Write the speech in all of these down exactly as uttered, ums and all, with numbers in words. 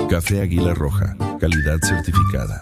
Café Águila Roja, calidad certificada.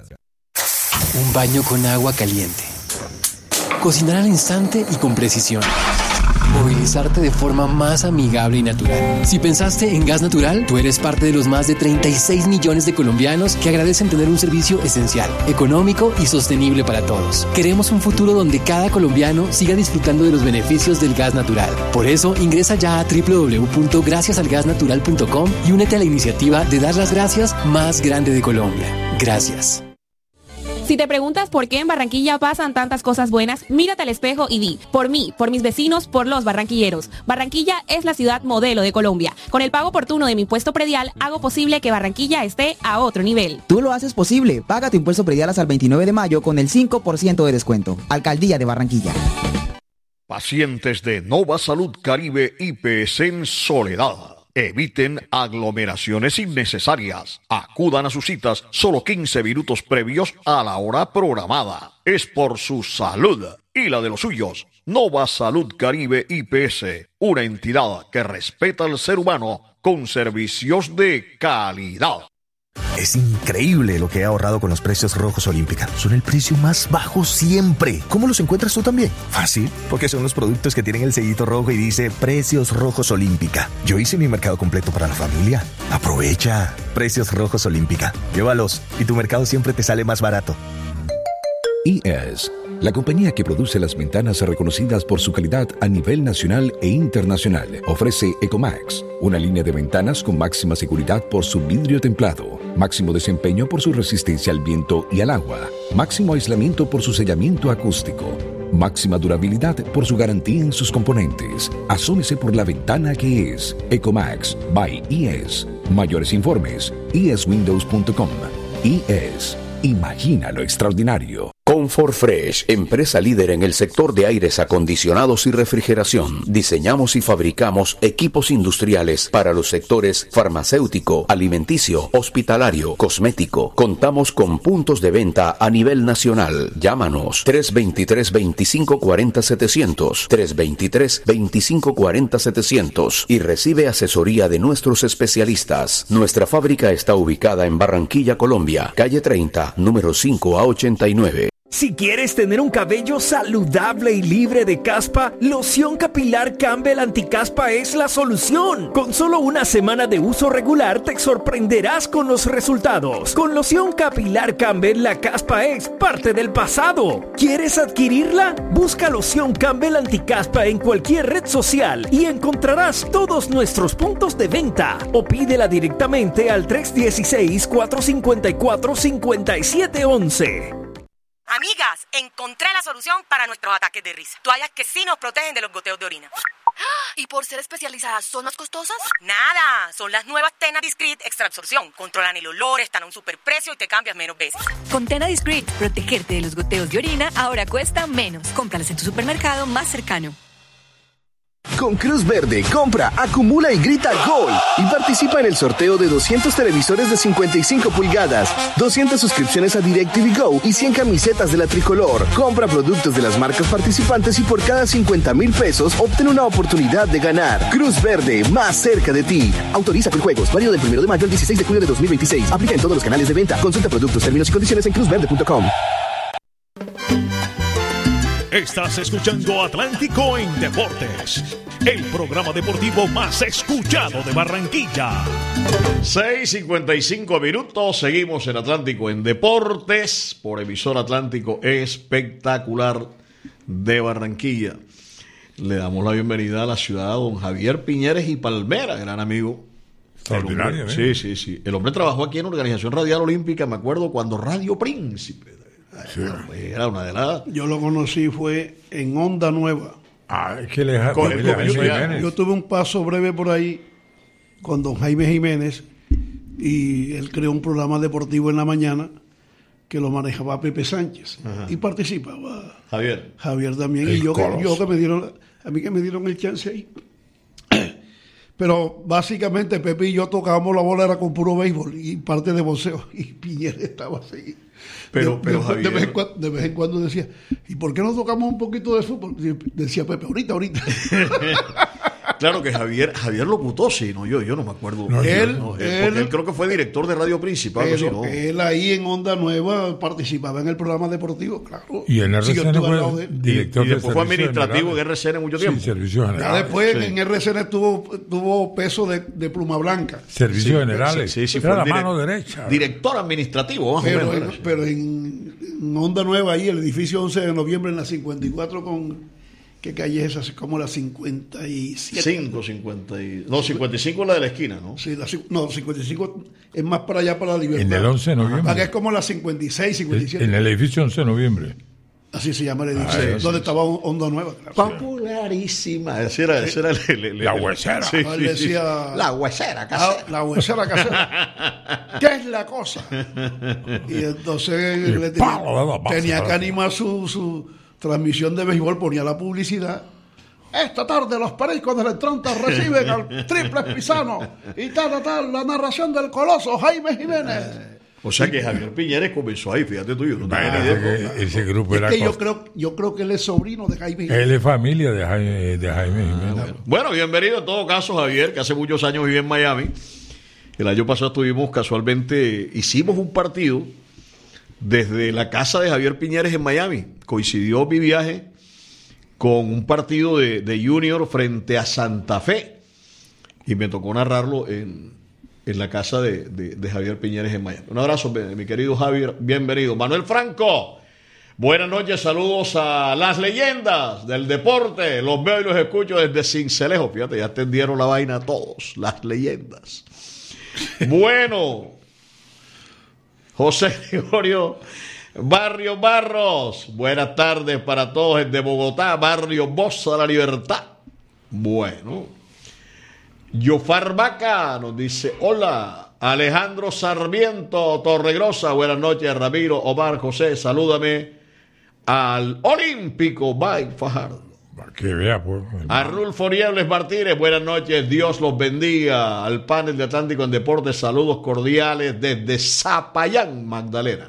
Un baño con agua caliente. Cocinar al instante y con precisión. Movilizarte de forma más amigable y natural. Si pensaste en gas natural, tú eres parte de los más de treinta y seis millones de colombianos que agradecen tener un servicio esencial, económico y sostenible para todos. Queremos un futuro donde cada colombiano siga disfrutando de los beneficios del gas natural. Por eso, ingresa ya a doble u doble u doble u punto gracias al gas natural punto com y únete a la iniciativa de dar las gracias más grande de Colombia. Gracias. Si te preguntas por qué en Barranquilla pasan tantas cosas buenas, mírate al espejo y di, por mí, por mis vecinos, por los barranquilleros. Barranquilla es la ciudad modelo de Colombia. Con el pago oportuno de mi impuesto predial, hago posible que Barranquilla esté a otro nivel. Tú lo haces posible. Paga tu impuesto predial hasta el veintinueve de mayo con el cinco por ciento de descuento. Alcaldía de Barranquilla. Pacientes de Nova Salud Caribe I P S en Soledad. Eviten aglomeraciones innecesarias. Acudan a sus citas solo quince minutos previos a la hora programada. Es por su salud y la de los suyos. Nova Salud Caribe I P S, una entidad que respeta al ser humano con servicios de calidad. Es increíble lo que he ahorrado con los precios Rojos Olímpica. Son el precio más bajo siempre. ¿Cómo los encuentras tú también? Fácil, porque son los productos que tienen el sellito rojo y dice Precios Rojos Olímpica. Yo hice mi mercado completo para la familia. Aprovecha. Precios Rojos Olímpica. Llévalos y tu mercado siempre te sale más barato. I E S, la compañía que produce las ventanas reconocidas por su calidad a nivel nacional e internacional, ofrece Ecomax, una línea de ventanas con máxima seguridad por su vidrio templado, máximo desempeño por su resistencia al viento y al agua, máximo aislamiento por su sellamiento acústico, máxima durabilidad por su garantía en sus componentes. Asómese por la ventana que es Ecomax by I E S. Mayores informes, i e s windows punto com. I E S. Imagina lo extraordinario. Comfort Fresh, empresa líder en el sector de aires acondicionados y refrigeración. Diseñamos y fabricamos equipos industriales para los sectores farmacéutico, alimenticio, hospitalario, cosmético. Contamos con puntos de venta a nivel nacional. Llámanos tres dos tres, veinticinco cuarenta, setecientos, tres dos tres, veinticinco cuarenta, setecientos y recibe asesoría de nuestros especialistas. Nuestra fábrica está ubicada en Barranquilla, Colombia, calle treinta, número cinco a ochenta y nueve. Si quieres tener un cabello saludable y libre de caspa, Loción Capilar Campbell Anticaspa es la solución. Con solo una semana de uso regular te sorprenderás con los resultados. Con Loción Capilar Campbell la caspa es parte del pasado. ¿Quieres adquirirla? Busca Loción Campbell Anticaspa en cualquier red social y encontrarás todos nuestros puntos de venta. O pídela directamente al tres uno seis, cuatro cinco cuatro, cinco siete uno uno. Amigas, encontré la solución para nuestros ataques de risa. Toallas que sí nos protegen de los goteos de orina. ¿Y por ser especializadas son más costosas? Nada, son las nuevas Tena Discreet Extra Absorción. Controlan el olor, están a un superprecio y te cambias menos veces. Con Tena Discreet, protegerte de los goteos de orina ahora cuesta menos. Cómpralas en tu supermercado más cercano. Con Cruz Verde, compra, acumula y grita ¡Gol! Y participa en el sorteo de doscientos televisores de cincuenta y cinco pulgadas, doscientas suscripciones a DirecTV Go y cien camisetas de la tricolor. Compra productos de las marcas participantes y por cada cincuenta mil pesos obtén una oportunidad de ganar. Cruz Verde, más cerca de ti. Autoriza con juegos, válido del primero de mayo al dieciséis de julio de dos mil veintiséis. Aplica en todos los canales de venta. Consulta productos, términos y condiciones en cruz verde punto com. Estás escuchando Atlántico en Deportes, el programa deportivo más escuchado de Barranquilla. seis cincuenta y cinco minutos, seguimos en Atlántico en Deportes, por emisor Atlántico Espectacular de Barranquilla. Le damos la bienvenida a la ciudad a don Javier Piñeres y Palmera, gran amigo. Extraordinario, ¿eh? Sí, sí, sí. El hombre trabajó aquí en Organización Radial Olímpica, me acuerdo, cuando Radio Príncipe. Sí. Era una de las... Yo lo conocí fue en Onda Nueva. Ah, es que le con, con, yo, yo tuve un paso breve por ahí con don Jaime Jiménez y él creó un programa deportivo en la mañana que lo manejaba Pepe Sánchez. Ajá. Y participaba Javier Javier también el y yo que, yo que me dieron a mí que me dieron el chance ahí. Pero básicamente Pepe y yo tocábamos la bola era con puro béisbol y parte de boxeo y Piñeres estaba así. Pero, de, pero de, Javier... de, vez en cuando, de vez en cuando decía, ¿y por qué no tocamos un poquito de fútbol? Decía Pepe, ahorita, ahorita. Claro que Javier, Javier locutó, sí, no, yo, yo no me acuerdo. No, él, no, él, él, él creo que fue director de Radio Principal. Pero así, ¿no? Él ahí en Onda Nueva participaba en el programa deportivo, claro. Y en R C N sí, fue director y, y de después fue administrativo en R C N mucho tiempo. Sí, servicios generales. Ya después sí. en R C N tuvo, tuvo peso de, de pluma blanca. Servicios sí, generales. Sí, sí, era fue la direct, mano derecha. Director administrativo, más pero, o menos. En, pero en, en Onda Nueva, ahí, el edificio once de noviembre, en la cincuenta y cuatro con... ¿Qué calle es esa? Como la cincuenta y siete. cinco, cincuenta y... No, cincuenta y cinco es la de la esquina, ¿no? Sí, la, no, cincuenta y cinco es más para allá, para la Libertad. En el once de noviembre. Acá es como la cincuenta y seis, cincuenta y siete. En el edificio once de noviembre. Así se llama el edificio, Ah, sí, donde sí, estaba Onda Nueva. Claro. Popularísima. Ese era, ese era el, el, el, la huesera. Sí, No, sí, decía, sí. La huesera casera. La, la huesera casera. ¿Qué es la cosa? Y entonces le tenía, tenía que animar su, su transmisión de béisbol, ponía la publicidad. Esta tarde los pericos del entrante reciben al triple pisano y tal, tal, tal, la narración del coloso Jaime Jiménez. O sea que Javier Piñeres comenzó ahí, fíjate tú, yo no tenía ni idea. Que ese grupo es era que yo creo, yo creo que él es sobrino de Jaime Jiménez. Él es familia de Jaime, de Jaime Jiménez. Bueno, bienvenido en todo caso, Javier, que hace muchos años vive en Miami. El año pasado estuvimos casualmente, hicimos un partido desde la casa de Javier Piñeres en Miami. Coincidió mi viaje con un partido de, de Junior frente a Santa Fe y me tocó narrarlo en, en la casa de, de, de Javier Piñeres en Miami. Un abrazo, mi querido Javier, bienvenido. Manuel Franco, buenas noches, saludos a las leyendas del deporte, los veo y los escucho desde Cincelejo, fíjate, ya tendieron la vaina a todos, las leyendas. Bueno, José Gregorio Barrio Barros, buenas tardes para todos desde Bogotá, Barrio Bosa de la Libertad. Bueno, Yofar Vaca nos dice, hola, Alejandro Sarmiento Torregrosa, buenas noches, Ramiro, Omar, José, salúdame al Olímpico Bay Fajardo. Que vea, pues. Arnulfo Niebles Martínez, buenas noches, Dios los bendiga. Al panel de Atlántico en Deportes, saludos cordiales desde Zapayán, Magdalena.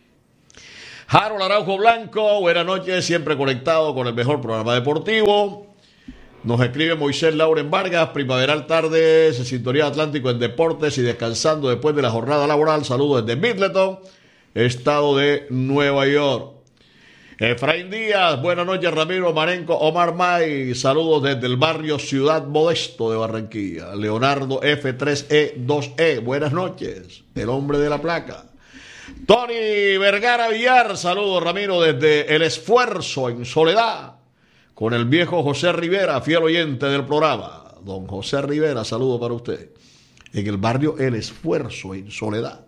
Harold Araujo Blanco, buenas noches, siempre conectado con el mejor programa deportivo. Nos escribe Moisés Lauren Vargas, primaveral tarde, se sintonía Atlántico en Deportes y descansando después de la jornada laboral. Saludos desde Midleton, estado de Nueva York. Efraín Díaz, buenas noches, Ramiro Marenco, Omar May, saludos desde el barrio Ciudad Modesto de Barranquilla. Leonardo F tres E dos E, buenas noches, el hombre de la placa. Tony Vergara Villar, saludos, Ramiro, desde El Esfuerzo en Soledad, con el viejo José Rivera, fiel oyente del programa. Don José Rivera, saludo para usted. En el barrio El Esfuerzo en Soledad.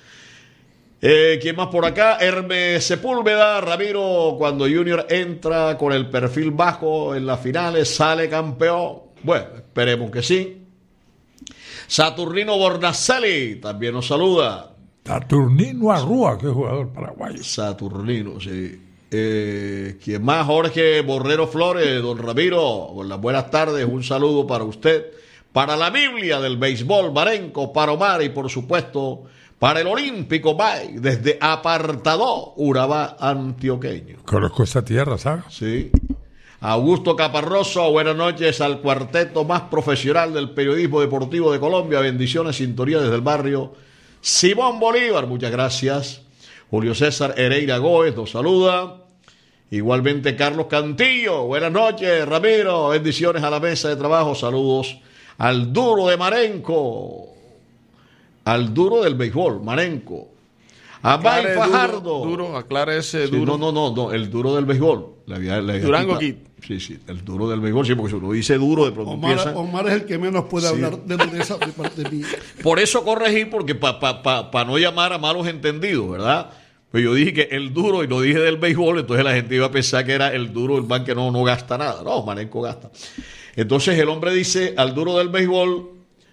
Eh, ¿Quién más por acá? Hermes Sepúlveda, Ramiro, cuando Junior entra con el perfil bajo en las finales, sale campeón. Bueno, esperemos que sí. Saturnino Bornacelli también nos saluda. Saturnino Arrúa, que es jugador paraguayo. Saturnino, sí. Eh, ¿Quién más? Jorge Borrero Flores, don Ramiro, con las buenas tardes, un saludo para usted, para la Biblia del béisbol, Marenco, para Omar y por supuesto para el Olímpico Bay, desde Apartadó, Urabá antioqueño. Conozco esa tierra, ¿sabes? Sí. Augusto Caparroso, buenas noches al cuarteto más profesional del periodismo deportivo de Colombia. Bendiciones, sintonía desde el barrio Simón Bolívar, muchas gracias. Julio César Hereira Góez nos saluda. Igualmente Carlos Cantillo, buenas noches, Ramiro, bendiciones a la mesa de trabajo, saludos al duro de Marenco, al duro del béisbol, Marenco. A Bay Fajardo. Duro, duro, aclare ese Sí, duro. no, no, no, no, el duro del béisbol. Le había- le había Durango quitado- Kid. Sí, sí, el duro del béisbol, sí, porque si uno dice duro, de pronto Omar, empieza. Omar es el que menos puede Sí. hablar de, de esa de parte mía. Por eso corregí, porque para pa, pa, pa no llamar a malos entendidos, ¿verdad? Pues yo dije que el duro y no dije del béisbol, entonces la gente iba a pensar que era el duro, el man que no, no gasta nada. No, Marenco gasta. Entonces el hombre dice al duro del béisbol,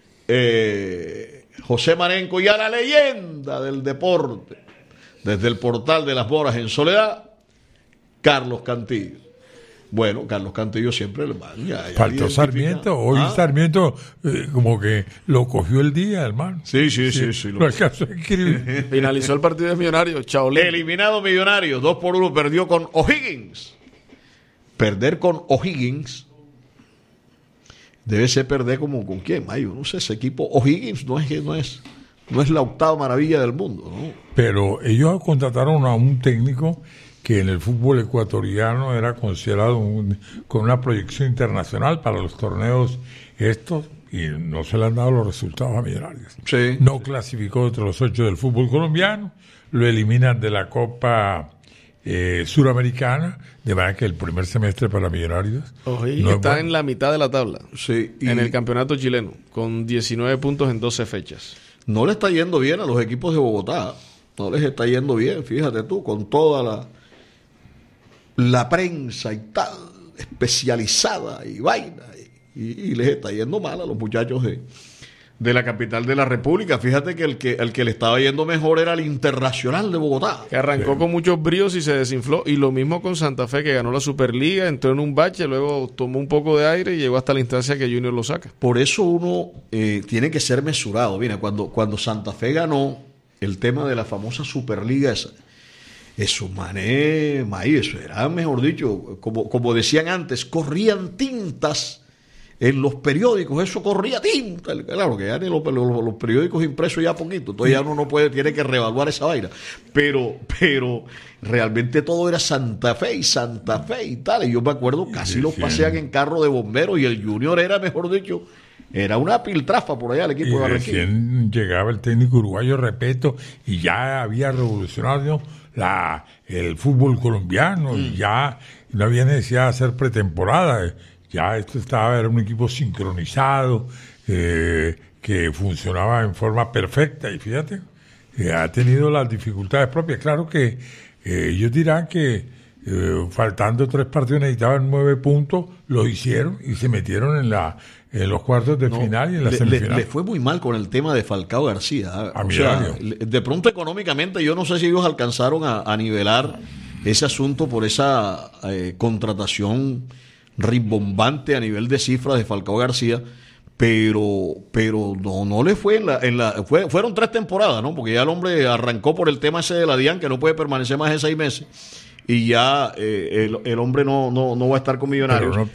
eh, José Marenco, y a la leyenda del deporte, desde el portal de las Moras en Soledad, Carlos Cantillo. Bueno, Carlos Cantillo siempre le va. Ya, ya Faltó identifica. Sarmiento. Hoy ¿Ah? Sarmiento eh, como que lo cogió el día, hermano. Sí, sí, sí. sí, Lo alcanzó a escribir. Finalizó el partido de Millonarios, Chaolín. Eliminado Millonarios, dos por uno, perdió con O'Higgins. Perder con O'Higgins Debe ser perder como con quién, Mayo. No sé, ese equipo. O'Higgins no es, no es, no es la octava maravilla del mundo, ¿no? Pero ellos contrataron a un técnico que en el fútbol ecuatoriano era considerado un, con una proyección internacional para los torneos estos, y no se le han dado los resultados a Millonarios. Sí. No clasificó entre los ocho del fútbol colombiano, lo eliminan de la Copa eh, Suramericana, de manera que el primer semestre para Millonarios Oye, no está bueno. en la mitad de la tabla, sí, y en el campeonato chileno, con diecinueve puntos en doce fechas. No le está yendo bien a los equipos de Bogotá, no les está yendo bien, fíjate tú, con toda la la prensa y tal, especializada y vaina, y, y les está yendo mal a los muchachos de, de la capital de la República. Fíjate que el que el que le estaba yendo mejor era el Internacional de Bogotá. Que arrancó sí. con muchos bríos y se desinfló, y lo mismo con Santa Fe, que ganó la Superliga, entró en un bache, luego tomó un poco de aire y llegó hasta la instancia que Junior lo saca. Por eso uno eh, tiene que ser mesurado. Mira, cuando, cuando Santa Fe ganó el tema de la famosa Superliga esa, Eso, mané, maíz, eso era, mejor dicho, como, como decían antes, corrían tintas en los periódicos, eso corría tinta. Claro que ya ni los, los, los periódicos impresos ya poquito, entonces ya uno no puede, tiene que reevaluar esa vaina. Pero, pero realmente todo era Santa Fe y Santa Fe y tal. Y yo me acuerdo, casi los pasean en carro de bomberos, y el Junior era, mejor dicho, era una piltrafa por allá el equipo y de Barranquilla. Recién llegaba el técnico uruguayo Repeto y ya había revolucionado la, el fútbol colombiano, mm. y ya no había necesidad de hacer pretemporada. Ya esto estaba, era un equipo sincronizado, eh, que funcionaba en forma perfecta, y fíjate, eh, ha tenido las dificultades propias. Claro que eh, ellos dirán que eh, faltando tres partidos necesitaban nueve puntos, lo hicieron y se metieron en la en los cuartos de no, final y en la le, semifinal. Le, le fue muy mal con el tema de Falcao García. A o sea, de pronto económicamente yo no sé si ellos alcanzaron a, a nivelar ese asunto por esa eh, contratación rimbombante a nivel de cifras de Falcao García, pero pero no no le fue en la, en la fue, fueron tres temporadas, ¿no? Porque ya el hombre arrancó por el tema ese de la DIAN, que no puede permanecer más de seis meses, y ya eh, el, el hombre no no no va a estar con Millonarios.